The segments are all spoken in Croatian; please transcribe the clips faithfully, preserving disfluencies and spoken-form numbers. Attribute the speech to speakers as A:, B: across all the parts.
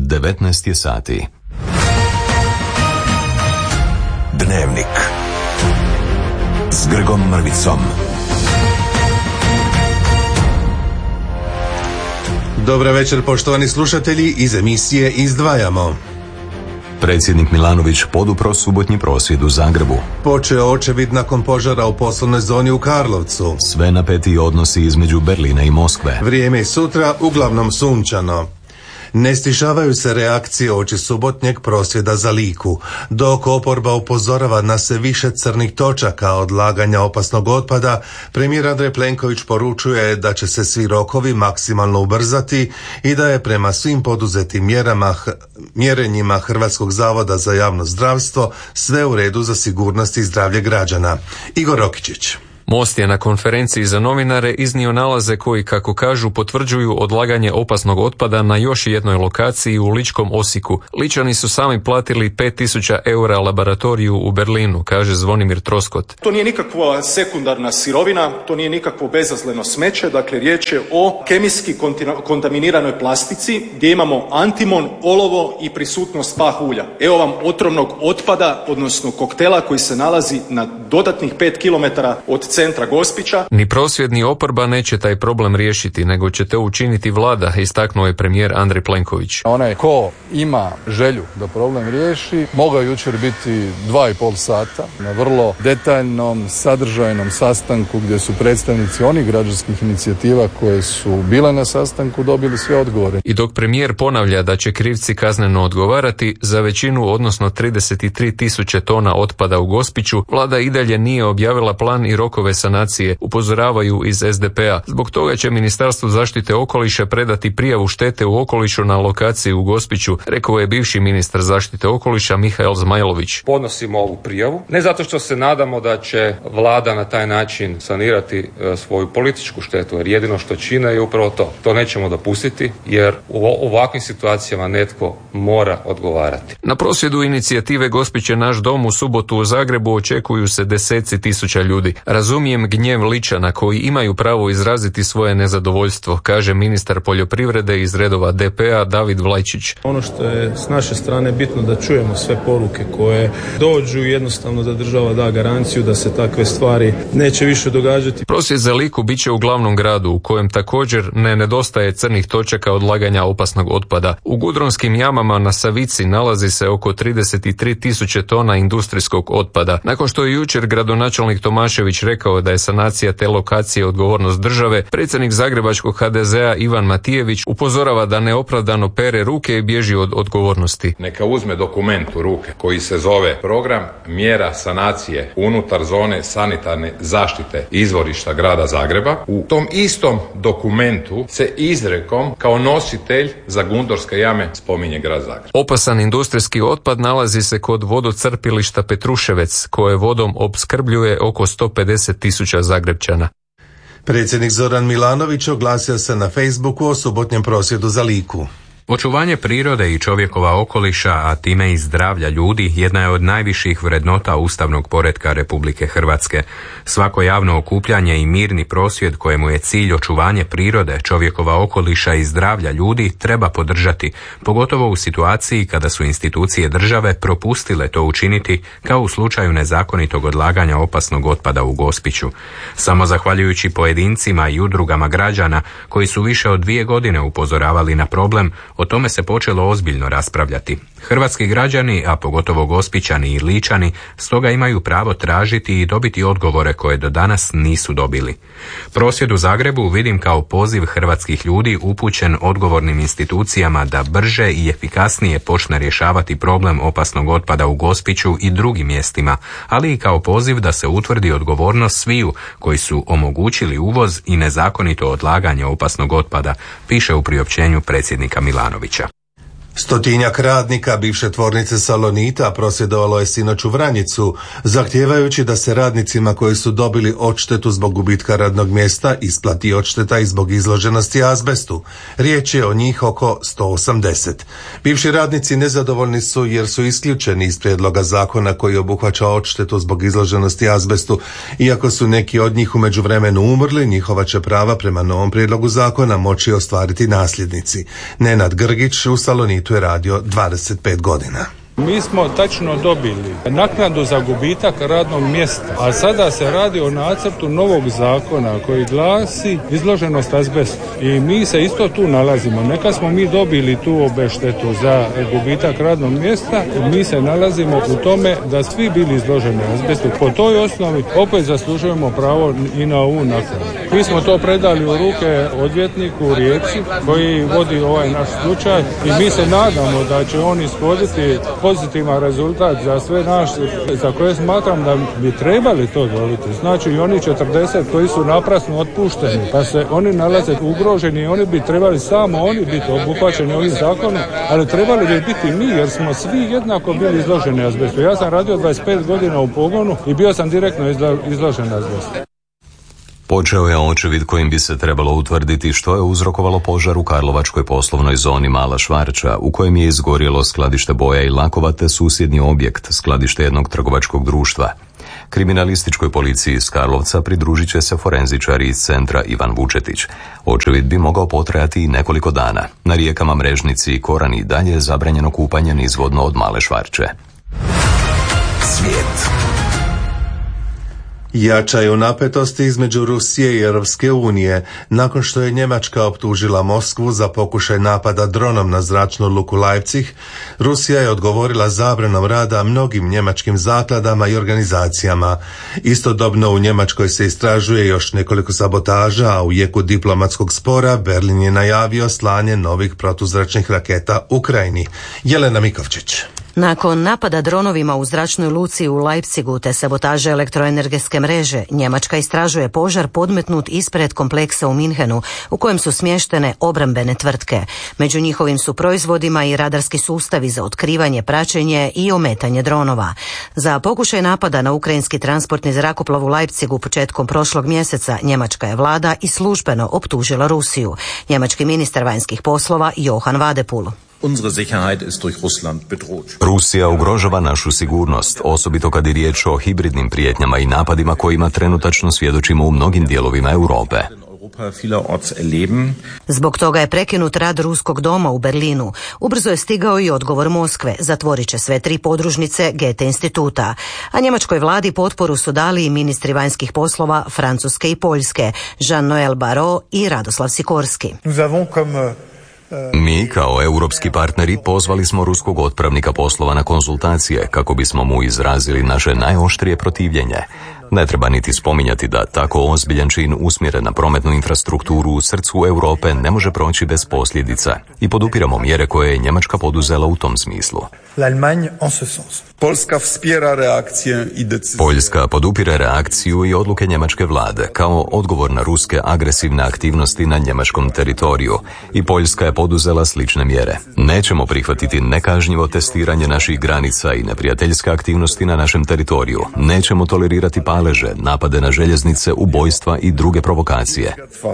A: devetnaest je sati.
B: Dnevnik s Grgom Mrvicom.
C: Dobar večer, poštovani slušatelji, iz emisije Izdvajamo.
A: Predsjednik Milanović podupro subotnji prosvjed u Zagrebu.
C: Počeo očevid nakon požara u poslovnoj zoni u Karlovcu.
A: Sve napetiji odnosi između Berlina i Moskve.
C: Vrijeme sutra uglavnom sunčano. Ne stišavaju se reakcije oči subotnjeg prosvjeda za Liku, dok oporba upozorava na sve više crnih točaka odlaganja opasnog otpada. Premijer Andrej Plenković poručuje da će se svi rokovi maksimalno ubrzati i da je prema svim poduzetim mjerama, mjerenjima Hrvatskog zavoda za javno zdravstvo sve u redu za sigurnost i zdravlje građana. Igor Rokičić.
D: Most je na konferenciji za novinare iznio nalaze koji, kako kažu, potvrđuju odlaganje opasnog otpada na još jednoj lokaciji u Ličkom Osijeku. Ličani su sami platili pet tisuća eura laboratoriju u Berlinu, kaže Zvonimir Troskot.
E: To nije nikakva sekundarna sirovina, to nije nikakvo bezazleno smeće, dakle riječ je o kemijski kontaminiranoj plastici gdje imamo antimon, olovo i prisutnost pah ulja. Evo vam otrovnog otpada, odnosno koktela koji se nalazi na dodatnih pet kilometara od centra Gospića.
D: Ni prosvjed ni oporba neće taj problem riješiti, nego će to učiniti vlada, istaknuo je premijer Andrej Plenković.
F: Onaj ko ima želju da problem riješi, mogao jučer biti dva i pol sata na vrlo detaljnom, sadržajnom sastanku gdje su predstavnici onih građanskih inicijativa koje su bile na sastanku dobili sve odgovore.
D: I dok premijer ponavlja da će krivci kazneno odgovarati za većinu, odnosno trideset tri tisuće tona otpada u Gospiću, vlada i dalje nije objavila plan i rokove sanacije, upozoravaju iz es de pe a. Zbog toga će Ministarstvo zaštite okoliša predati prijavu štete u okolišu na lokaciji u Gospiću, rekao je bivši ministar zaštite okoliša Mihael Zmajlović.
G: Podnosimo ovu prijavu, ne zato što se nadamo da će vlada na taj način sanirati e, svoju političku štetu, jer jedino što čine je upravo to. To nećemo dopustiti, jer u ovakvim situacijama netko mora odgovarati.
D: Na prosvjedu inicijative Gospić je naš dom u subotu u Zagrebu očekuju se deseci tisuća ljudi. Razumijem gnjev Ličana koji imaju pravo izraziti svoje nezadovoljstvo, kaže ministar poljoprivrede iz redova de pe a David Vlajčić.
H: Ono što je s naše strane bitno da čujemo sve poruke koje dođu, jednostavno da država da garanciju da se takve stvari neće više događati.
D: Prosvjed za Liku bit će u glavnom gradu u kojem također ne nedostaje crnih točaka odlaganja opasnog otpada. U Gudronskim jamama na Savici nalazi se oko trideset tri tisuće tona industrijskog otpada. Nakon što je jučer gradonačelnik Tomašević rekao da je sanacija te lokacije odgovornost države, predsjednik zagrebačkog ha de ze a Ivan Matijević upozorava da neopravdano pere ruke i bježi od odgovornosti.
I: Neka uzme dokument u ruke koji se zove Program mjera sanacije unutar zone sanitarne zaštite izvorišta grada Zagreba. U tom istom dokumentu se izrekom kao nositelj za Gundorske jame spominje grad Zagreb.
D: Opasan industrijski otpad nalazi se kod vodocrpilišta Petruševec, koje vodom opskrbljuje oko sto pedeset tisuća Zagrebčana.
C: Predsjednik Zoran Milanović oglasio se na Facebooku o subotnjem prosvjedu za Liku.
J: Očuvanje prirode i čovjekova okoliša, a time i zdravlja ljudi, jedna je od najviših vrednota ustavnog poretka Republike Hrvatske. Svako javno okupljanje i mirni prosvjed kojemu je cilj očuvanje prirode, čovjekova okoliša i zdravlja ljudi treba podržati, pogotovo u situaciji kada su institucije države propustile to učiniti, kao u slučaju nezakonitog odlaganja opasnog otpada u Gospiću. Samo zahvaljujući pojedincima i udrugama građana koji su više od dvije godine upozoravali na problem, o tome se počelo ozbiljno raspravljati. Hrvatski građani, a pogotovo Gospićani i Ličani, stoga imaju pravo tražiti i dobiti odgovore koje do danas nisu dobili. Prosvjed u Zagrebu vidim kao poziv hrvatskih ljudi upućen odgovornim institucijama da brže i efikasnije počne rješavati problem opasnog otpada u Gospiću i drugim mjestima, ali i kao poziv da se utvrdi odgovornost sviju koji su omogućili uvoz i nezakonito odlaganje opasnog otpada, piše u priopćenju predsjednika Milanovića.
C: Stotinjak radnika bivše tvornice Salonita prosvjedovalo je sinoć u Vranjicu, zahtijevajući da se radnicima koji su dobili odštetu zbog gubitka radnog mjesta isplati odšteta i zbog izloženosti azbestu. Riječ je o njih oko sto osamdeset. Bivši radnici nezadovoljni su jer su isključeni iz prijedloga zakona koji obuhvaća odštetu zbog izloženosti azbestu. Iako su neki od njih u međuvremenu umrli, njihova će prava prema novom prijedlogu zakona moći ostvariti nasljednici. Nenad Grgić u Salonitu Salonitu je radio dvadeset pet godina.
K: Mi smo tačno dobili naknadu za gubitak radnog mjesta, a sada se radi o nacrtu novog zakona koji glasi izloženost azbestu. I mi se isto tu nalazimo. Neka smo mi dobili tu obeštetu za gubitak radnog mjesta, mi se nalazimo u tome da svi bili izloženi azbestu. Po toj osnovi opet zaslužujemo pravo i na ovu naknadu. Mi smo to predali u ruke odvjetniku u Rijeci koji vodi ovaj naš slučaj i mi se nadamo da će on ishoditi pozitivan rezultat za sve nas za koje smatram da bi trebali to dobiti. Znači i oni četrdeset koji su naprasno otpušteni, pa se oni nalaze ugroženi i oni bi trebali samo oni biti obuhvaćeni ovim zakonom, ali trebali bi biti mi jer smo svi jednako bili izloženi azbestu. Ja sam radio dvadeset pet godina u pogonu i bio sam direktno izložen azbestu.
A: Počeo je očevid kojim bi se trebalo utvrditi što je uzrokovalo požar u karlovačkoj poslovnoj zoni Mala Švarča, u kojem je izgorjelo skladište boja i lakova te susjedni objekt, skladište jednog trgovačkog društva. Kriminalističkoj policiji iz Karlovca pridružit će se forenzičari iz centra Ivan Vučetić. Očevid bi mogao potrajati i nekoliko dana. Na rijekama Mrežnici i Korani i dalje je zabranjeno kupanje nizvodno od Male Švarče.
B: Svijet.
C: Jačaju napetosti između Rusije i Europske unije nakon što je Njemačka optužila Moskvu za pokušaj napada dronom na zračnu luku Leipzig. Rusija je odgovorila zabranom rada mnogim njemačkim zakladama i organizacijama. Istodobno u Njemačkoj se istražuje još nekoliko sabotaža, a u jeku diplomatskog spora Berlin je najavio slanje novih protuzračnih raketa Ukrajini. Jelena Mikovčić.
L: Nakon napada dronovima u zračnoj luci u Leipzigu te sabotaže elektroenergetske mreže, Njemačka istražuje požar podmetnut ispred kompleksa u Minhenu u kojem su smještene obrambene tvrtke. Među njihovim su proizvodima i radarski sustavi za otkrivanje, praćenje i ometanje dronova. Za pokušaj napada na ukrajinski transportni zrakoplov u Leipzigu početkom prošlog mjeseca njemačka je vlada i službeno optužila Rusiju. Njemački ministar vanjskih poslova Johann Wadephul.
A: Rusija ugrožava našu sigurnost, osobito kad je riječ o hibridnim prijetnjama i napadima kojima trenutačno svjedočimo u mnogim dijelovima Europe.
L: Zbog toga je prekinut rad Ruskog doma u Berlinu. Ubrzo je stigao i odgovor Moskve, zatvorit će sve tri podružnice Goethe instituta. A njemačkoj vladi potporu su dali i ministri vanjskih poslova Francuske i Poljske, Jean-Noël Barrot i Radoslav Sikorski.
A: Mi, kao europski partneri, pozvali smo ruskog otpravnika poslova na konzultacije kako bismo mu izrazili naše najoštrije protivljenje. Ne treba niti spominjati da tako ozbiljan čin usmjeren na prometnu infrastrukturu u srcu Europe ne može proći bez posljedica i podupiramo mjere koje je Njemačka poduzela u tom smislu. Poljska podupire reakciju i odluke njemačke vlade kao odgovor na ruske agresivne aktivnosti na njemačkom teritoriju i Poljska je poduzela slične mjere. Nećemo prihvatiti nekažnjivo testiranje naših granica i neprijateljske aktivnosti na našem teritoriju. Nećemo tolerirati paleže, napade na željeznice, ubojstva i druge provokacije.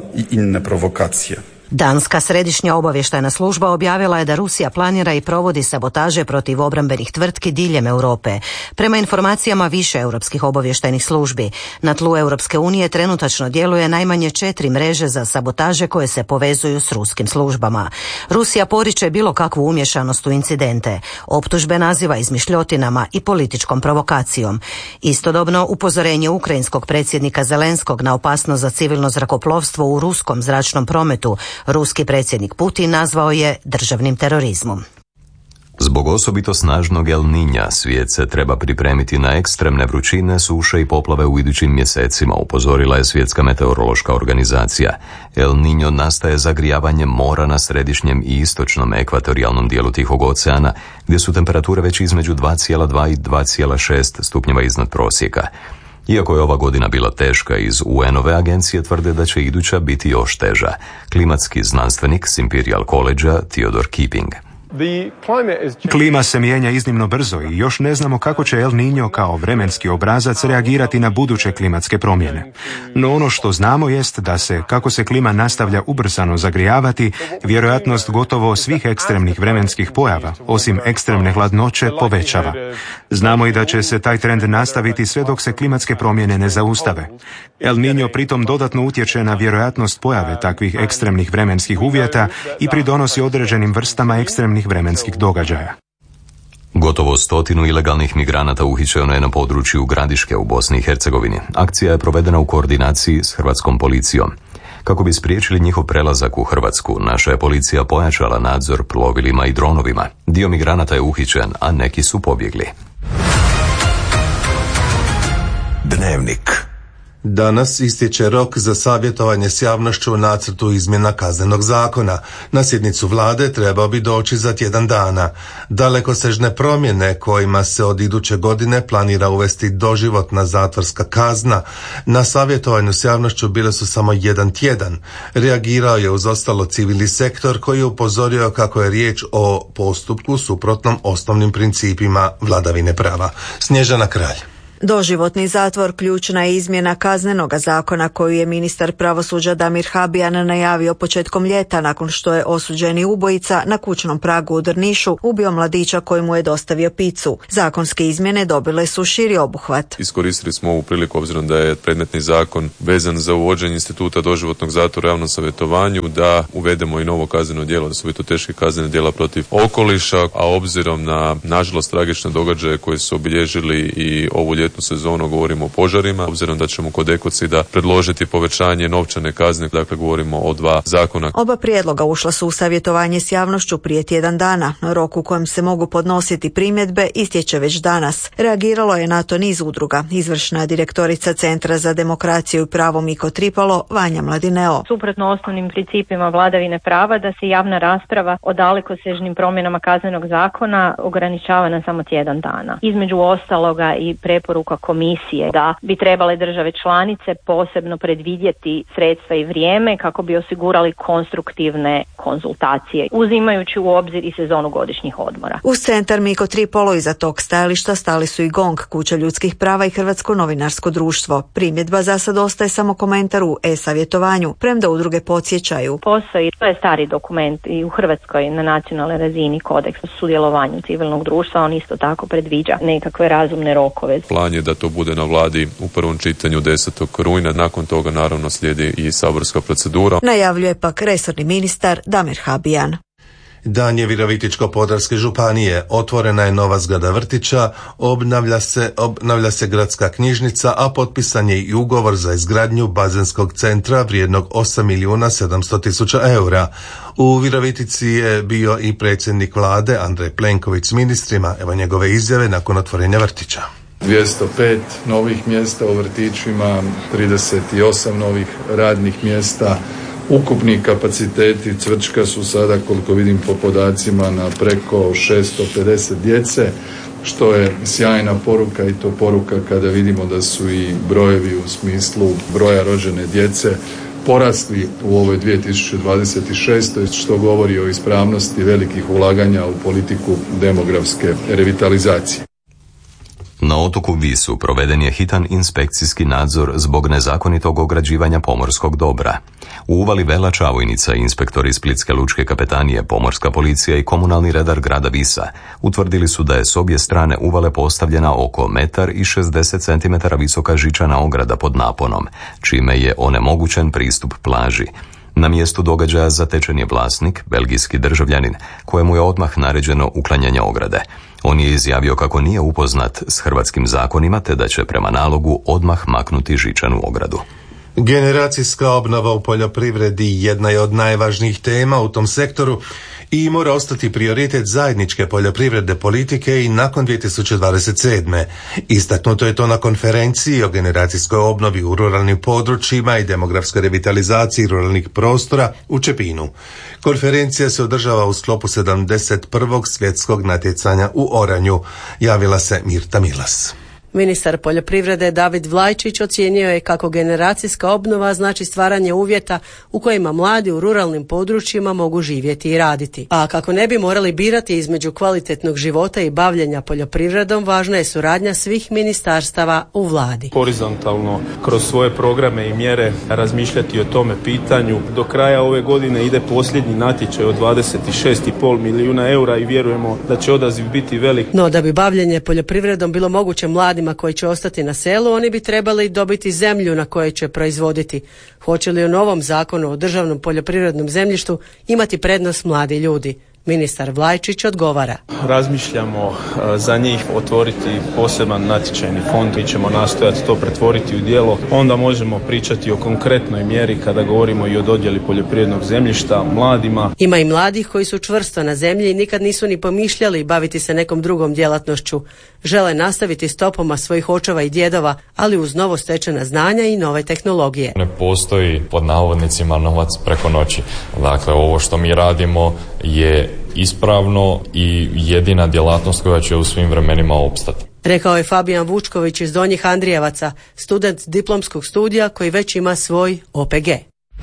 L: Danska središnja obavještajna služba objavila je da Rusija planira i provodi sabotaže protiv obrambenih tvrtki diljem Europe. Prema informacijama više europskih obavještajnih službi, na tlu Europske unije trenutačno djeluje najmanje četiri mreže za sabotaže koje se povezuju s ruskim službama. Rusija poriče bilo kakvu umješanost u incidente. Optužbe naziva izmišljotinama i političkom provokacijom. Istodobno upozorenje ukrajinskog predsjednika Zelenskog na opasnost za civilno zrakoplovstvo u ruskom zračnom prometu ruski predsjednik Putin nazvao je državnim terorizmom.
A: Zbog osobito snažnog El Niña svijet se treba pripremiti na ekstremne vrućine, suše i poplave u idućim mjesecima, upozorila je Svjetska meteorološka organizacija. El Niño nastaje zagrijavanjem mora na središnjem i istočnom ekvatorijalnom dijelu Tihog oceana, gdje su temperature već između dva zarez dva i dva zarez šest stupnjeva iznad prosjeka. Iako je ova godina bila teška, iz U N-ove agencije tvrde da će iduća biti još teža. Klimatski znanstvenik s Imperial College-a Theodore Keeping.
M: Klima se mijenja iznimno brzo i još ne znamo kako će El Niño kao vremenski obrazac reagirati na buduće klimatske promjene. No ono što znamo jest da se, kako se klima nastavlja ubrzano zagrijavati, vjerojatnost gotovo svih ekstremnih vremenskih pojava, osim ekstremne hladnoće, povećava. Znamo i da će se taj trend nastaviti sve dok se klimatske promjene ne zaustave. El Niño pritom dodatno utječe na vjerojatnost pojave takvih ekstremnih vremenskih uvjeta i pridonosi određenim vrstama ekstremnih ekstremnih vremenskih događaja.
A: Gotovo stotinu ilegalnih migranata uhićeno je na području Gradiške u Bosni i Hercegovini. Akcija je provedena u koordinaciji s hrvatskom policijom. Kako bi spriječili njihov prelazak u Hrvatsku, naša je policija pojačala nadzor plovilima i dronovima. Dio migranata je uhićen, a neki su pobjegli.
B: Dnevnik.
C: Danas istječe rok za savjetovanje s javnošću o nacrtu izmjena Kaznenog zakona. Na sjednicu vlade trebao bi doći za tjedan dana. Dalekosežne promjene kojima se od iduće godine planira uvesti doživotna zatvorska kazna na savjetovanju s javnošću bile su samo jedan tjedan. Reagirao je uz ostalo civilni sektor koji je upozorio kako je riječ o postupku suprotnom osnovnim principima vladavine prava. Snježana Kralj.
N: Doživotni zatvor ključna je izmjena Kaznenog zakona koju je ministar pravosuđa Damir Habijan najavio početkom ljeta nakon što je osuđeni ubojica na kućnom pragu u Drnišu ubio mladića koji mu je dostavio picu. Zakonske izmjene dobile su širi obuhvat.
O: Iskoristili smo ovu priliku obzirom da je predmetni zakon vezan za uvođenje instituta doživotnog zatvora u javnom savjetovanju da uvedemo i novo kazneno djelo, da su to teške kaznene djela protiv okoliša, a obzirom na nažalost tragične događaje koje su obilježili i ovu ljetnu sezonu, govorimo o požarima, obzirom da ćemo kod ekocida predložiti povećanje novčane kazne, dakle govorimo o dva zakona.
N: Oba prijedloga ušla su u savjetovanje s javnošću prije tjedan dana. Rok u kojem se mogu podnositi primjedbe istječe već danas. Reagiralo je na to niz udruga. Izvršna direktorica Centra za demokraciju i pravo Miko Tripalo, Vanja Mladineo.
P: Suprotno osnovnim principima vladavine prava da se javna rasprava o dalekosežnim promjenama Kaznenog zakona ograničava na samo tjedan dana. Između ostaloga i preporuka komisije da bi trebale države članice posebno predvidjeti sredstva i vrijeme kako bi osigurali konstruktivne konzultacije, uzimajući u obzir i sezonu godišnjih odmora.
N: Uz centar Miko Tripolo iza tog stajališta stali su i GONG, Kuća ljudskih prava i Hrvatsko novinarsko društvo. Primjedba za sad ostaje samo komentar u e-savjetovanju, premda udruge podsjećaju.
P: Postoji, to je stari dokument i u Hrvatskoj na nacionalnoj razini kodeks o sudjelovanju civilnog društva, on isto tako predviđa nekakve razumne rokove.
O: Plan je da to bude na vladi u prvom čitanju desetog rujna, nakon toga naravno slijedi i saborska procedura.
N: Najavljuje pak resorni ministar Damir Habijan.
C: Dan je Virovitičko-podravske županije, otvorena je nova zgrada vrtića, obnavlja se, obnavlja se gradska knjižnica, a potpisan je i ugovor za izgradnju bazenskog centra vrijednog osam milijuna sedamsto tisuća eura. U Virovitici je bio i predsjednik vlade Andrej Plenković s ministrima, evo njegove izjave nakon otvorenja vrtića.
F: dvjesto pet novih mjesta u vrtićima, trideset osam novih radnih mjesta. Ukupni kapaciteti Cvrčka su sada, koliko vidim po podacima, na preko šesto pedeset djece, što je sjajna poruka i to poruka kada vidimo da su i brojevi u smislu broja rođene djece porasli u ovoj dvije tisuće dvadeset šestoj, što govori o ispravnosti velikih ulaganja u politiku demografske revitalizacije.
A: Na otoku Visu proveden je hitan inspekcijski nadzor zbog nezakonitog ograđivanja pomorskog dobra. U uvali Vela Čavojnica inspektori Splitske lučke kapetanije, pomorska policija i komunalni redar grada Visa utvrdili su da je s obje strane uvale postavljena oko metar i šezdeset centimetara visoka žičana ograda pod naponom, čime je onemogućen pristup plaži. Na mjestu događaja zatečen je vlasnik, belgijski državljanin, kojemu je odmah naređeno uklanjanje ograde. On je izjavio kako nije upoznat s hrvatskim zakonima te da će prema nalogu odmah maknuti žičanu ogradu.
C: Generacijska obnova u poljoprivredi jedna je od najvažnijih tema u tom sektoru i mora ostati prioritet zajedničke poljoprivredne politike i nakon dvije tisuće dvadeset sedme. Istaknuto je to na konferenciji o generacijskoj obnovi u ruralnim područjima i demografskoj revitalizaciji ruralnih prostora u Čepinu. Konferencija se održava u sklopu sedamdeset prvog svjetskog natjecanja u oranju. Javila se Mirta Milas.
Q: Ministar poljoprivrede David Vlajčić ocijenio je kako generacijska obnova znači stvaranje uvjeta u kojima mladi u ruralnim područjima mogu živjeti i raditi. A kako ne bi morali birati između kvalitetnog života i bavljenja poljoprivredom, važna je suradnja svih ministarstava u vladi.
H: Horizontalno kroz svoje programe i mjere razmišljati o tome pitanju. Do kraja ove godine ide posljednji natječaj od dvadeset šest zarez pet milijuna eura i vjerujemo da će odaziv biti velik.
Q: No da bi bavljenje poljoprivredom bilo moguće mladima koji će ostati na selu, oni bi trebali dobiti zemlju na kojoj će proizvoditi. Hoće li u novom zakonu o državnom poljoprivrednom zemljištu imati prednost mladi ljudi? Ministar Vlajčić odgovara.
H: Razmišljamo za njih otvoriti poseban natječajni fond, mi ćemo nastojati to pretvoriti u djelo, onda možemo pričati o konkretnoj mjeri kada govorimo i o dodjeli poljoprivrednog zemljišta mladima.
Q: Ima i mladih koji su čvrsto na zemlji i nikad nisu ni pomišljali baviti se nekom drugom djelatnošću. Žele nastaviti stopama svojih očeva i djedova, ali uz novo stečena znanja i nove tehnologije.
R: Ne postoji pod navodnicima novac preko noći. Dakle, ovo što mi radimo je ispravno i jedina djelatnost koja će u svim vremenima opstati.
Q: Rekao je Fabijan Vučković iz Donjih Andrijevaca, student diplomskog studija koji već ima svoj O P G.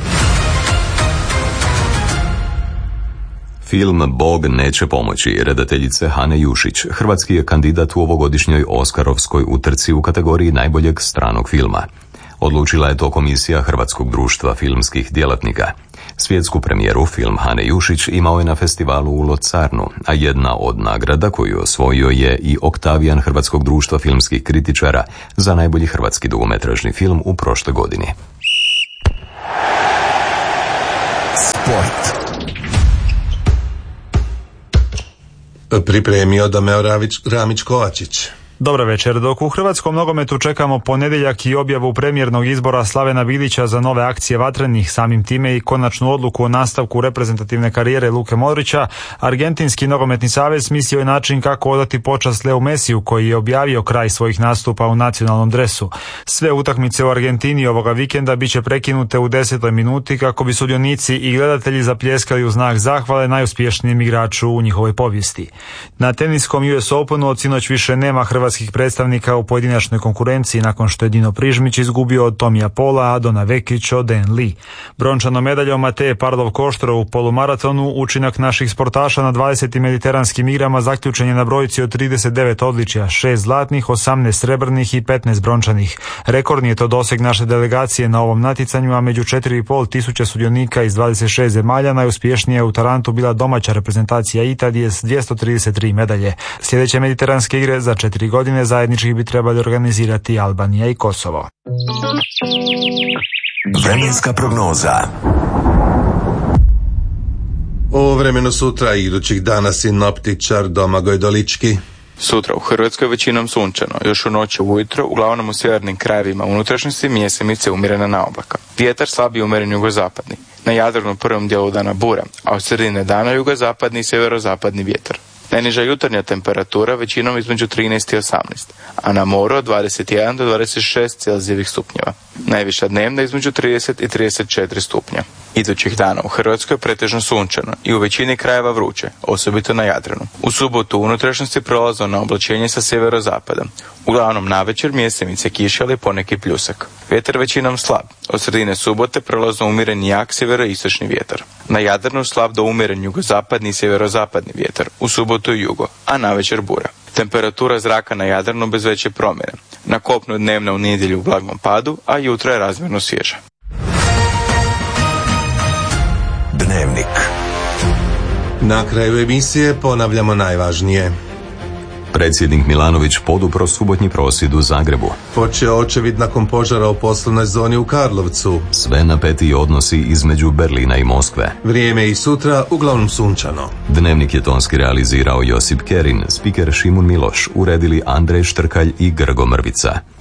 A: Film Bog neće pomoći redateljice Hane Jušić hrvatski je kandidat u ovogodišnjoj Oskarovskoj utrci u kategoriji najboljeg stranog filma. Odlučila je to Komisija Hrvatskog društva filmskih djelatnika. Svjetsku premijeru film Hane Jušić imao je na festivalu u Locarnu, a jedna od nagrada koju osvojio je i Oktavijan Hrvatskog društva filmskih kritičara za najbolji hrvatski dugometražni film u prošloj godini.
B: Sport.
C: Pripremio Domeo Ramić Kovačić.
S: Dobro večer, dok u hrvatskom nogometu čekamo ponedjeljak i objavu premijernog izbora Slavena Bilića za nove akcije vatrenih, samim time i konačnu odluku o nastavku reprezentativne karijere Luke Modrića, Argentinski nogometni savez smislio je način kako odati počast Leo Mesiju koji je objavio kraj svojih nastupa u nacionalnom dresu. Sve utakmice u Argentini ovoga vikenda bit će prekinute u desetoj minuti kako bi sudionici i gledatelji zapljeskali u znak zahvale najuspješnijem igraču u njihovoj povijesti. Na teniskom U S Openu od sinoć više nema hrvatskih hrvatskih predstavnika u pojedinačnoj konkurenciji nakon što je Dino Prižmić izgubio od Tomija Pola, a Dona Vekić od Dan Lee. Brončanom medaljom Mateje Parlov Koštro u polumaratonu učinak naših sportaša na dvadesetim mediteranskim igrama zaključen je na brojci od trideset devet odličja, šest zlatnih, osamnaest srebrnih i petnaest brončanih. Rekordni je to doseg naše delegacije na ovom natjecanju, a među četiri i pol tisuće sudionika iz dvadeset šest zemalja najuspješnija je u Tarantu bila domaća reprezentacija Italije s dvjesto trideset tri medalje. Sljedeće mediteranske igre za četiri godine zajednički bi trebali organizirati Albanija i Kosovo.
B: Vremenska prognoza.
C: O vremenu sutra i idućih dana sinoptičar Domagoj Dolički.
T: Sutra u Hrvatskoj većinom sunčano, još u noći ujutro, uglavnom u sjevernim krajevima unutrašnjosti mjesemice umjerena na oblaka. Vjetar slabiji umjeren jugozapadni, na Jadranu u prvom dijelu dana bura, a od sredine dana jugozapadni i sjeverozapadni vjetar. Najniža jutarnja temperatura većinom između trinaest i osamnaest, a na moru od dvadeset jedan do dvadeset šest celzijevih stupnjeva. Najviša dnevna između trideset i trideset četiri stupnja. Idućih dana u Hrvatskoj pretežno sunčano i u većini krajeva vruće, osobito na Jadranu. U subotu u unutrašnjosti prolazno na oblačenje sa sjeverozapada. Uglavnom navečer mjesemice kiše, ali poneki pljusak. Vjetar većinom slab. Od sredine subote prolazno umjeren jak sjeveroistočni vjetar. Na Jadranu slab do umjeren jugozapadni i sjeverozapadni vjetar. U subotu i jugo, a navečer bura. Temperatura zraka na Jadranu bez veće promjene. Na kopnu dnevna u nedjelju u blagom padu, a jutro je razmjerno svježa.
B: Dnevnik.
C: Na kraju emisije ponavljamo najvažnije.
A: Predsjednik Milanović podupro subotnji prosvjed u Zagrebu.
C: Počeo očevid nakon požara u poslovnoj zoni u Karlovcu.
A: Sve napetiji odnosi između Berlina i Moskve.
C: Vrijeme i sutra uglavnom sunčano.
A: Dnevnik je tonski realizirao Josip Kerin, spiker Šimun Miloš, uredili Andrej Štrkalj i Grgo Mrvica.